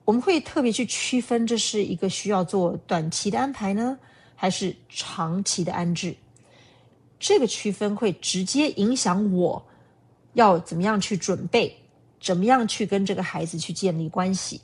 我们会特别去区分这是一个需要做短期的安排呢，还是长期的安置。这个区分会直接影响我要怎么样去准备，怎么样去跟这个孩子去建立关系。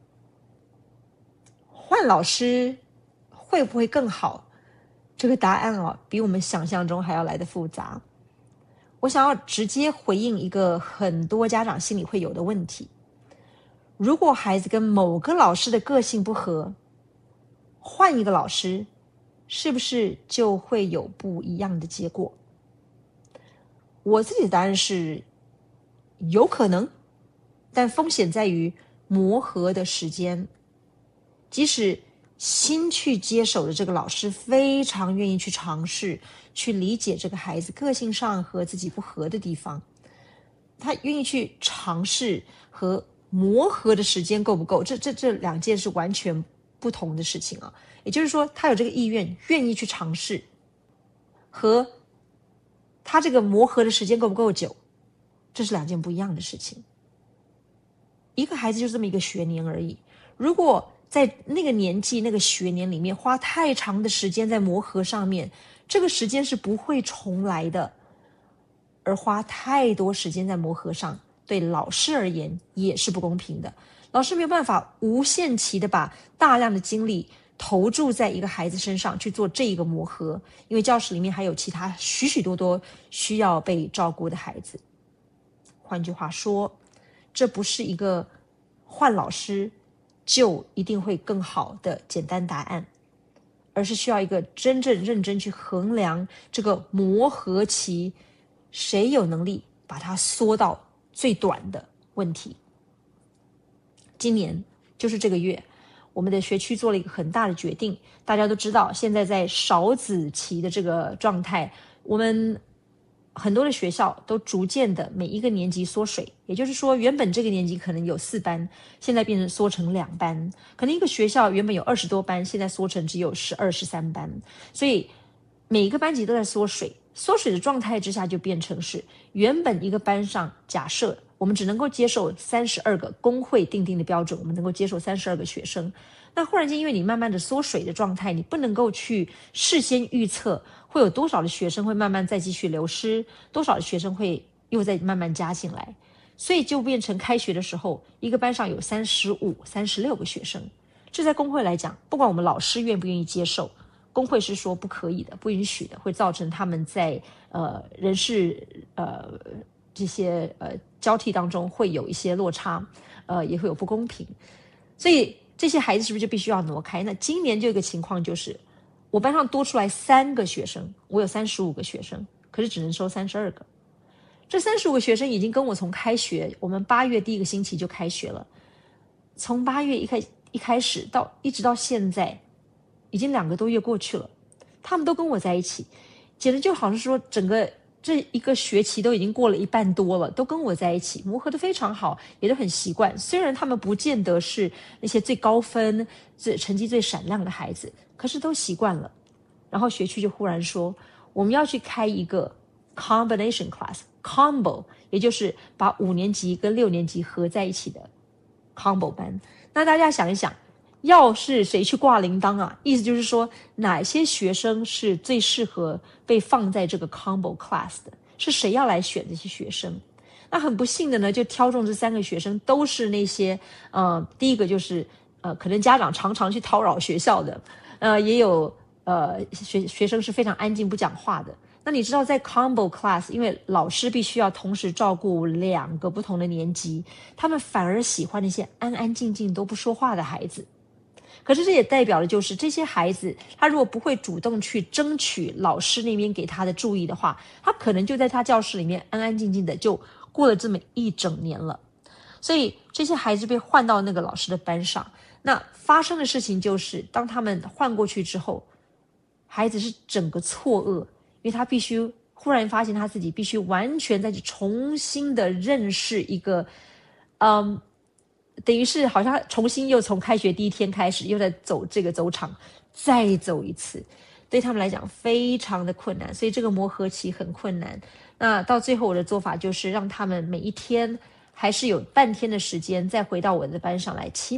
换老师会不会更好？这个答案比我们想象中还要来得复杂。我想要直接回应一个很多家长心里会有的问题：如果孩子跟某个老师的个性不合，换一个老师，是不是就会有不一样的结果？我自己的答案是有可能，但风险在于磨合的时间。即使新去接手的这个老师非常愿意去尝试，去理解这个孩子个性上和自己不合的地方，他愿意去尝试和磨合的时间够不够，这两件是完全不同的事情啊。也就是说，他有这个意愿，愿意去尝试，和他这个磨合的时间够不够久，这是两件不一样的事情。一个孩子就这么一个学年而已，如果在那个年纪那个学年里面花太长的时间在磨合上面，这个时间是不会重来的。而花太多时间在磨合上，对老师而言也是不公平的。老师没有办法无限期的把大量的精力投注在一个孩子身上去做这一个磨合，因为教室里面还有其他许许多多需要被照顾的孩子。换句话说，这不是一个换老师就一定会更好的简单答案，而是需要一个真正认真去衡量这个磨合期，谁有能力把它缩到最短的问题。今年就是这个月，我们的学区做了一个很大的决定。大家都知道，现在在少子期的这个状态，我们很多的学校都逐渐的每一个年级缩水，也就是说，原本这个年级可能有4班，现在变成缩成2班。可能一个学校原本有20多班，现在缩成只有12、13班。所以每一个班级都在缩水。缩水的状态之下，就变成是原本一个班上，假设我们只能够接受32个工会定定的标准，我们能够接受32个学生。那忽然间，因为你慢慢的缩水的状态，你不能够去事先预测会有多少的学生会慢慢再继续流失，多少的学生会又再慢慢加进来，所以就变成开学的时候，一个班上有35、36个学生。这在工会来讲，不管我们老师愿不愿意接受，工会是说不可以的，不允许的，会造成他们在人事这些交替当中会有一些落差，也会有不公平。所以这些孩子是不是就必须要挪开？那今年就有一个情况，就是我班上多出来3个学生，我有35个学生，可是只能收32个。这35个学生已经跟我从开学，我们8月第1个星期就开学了，从8月一开始到一直到现在，已经2个多月过去了，他们都跟我在一起，简直就好像说整个这一个学期都已经过了1半多了，都跟我在一起，磨合得非常好，也都很习惯。虽然他们不见得是那些最高分、成绩最闪亮的孩子，可是都习惯了。然后学区就忽然说，我们要去开一个 combination class，combo， 也就是把5年级跟6年级合在一起的 combo 班。那大家想一想，要是谁去挂铃铛啊？意思就是说，哪些学生是最适合被放在这个 combo class 的？是谁要来选这些学生？那很不幸的呢，就挑中这3个学生都是那些第一个就是可能家长常常去叨扰学校的，也有学生是非常安静不讲话的。那你知道在 combo class， 因为老师必须要同时照顾2个不同的年级，他们反而喜欢那些安安静静都不说话的孩子。可是这也代表的就是这些孩子，他如果不会主动去争取老师那边给他的注意的话，他可能就在他教室里面安安静静的就过了这么1整年了。所以这些孩子被换到那个老师的班上，那发生的事情就是，当他们换过去之后，孩子是整个错愕，因为他必须忽然发现他自己必须完全再去重新的认识一个等于是好像重新又从开学第1天开始，又在走这个走场，再走一次，对他们来讲非常的困难，所以这个磨合期很困难。那到最后我的做法就是让他们每一天还是有半天的时间再回到我的班上来，起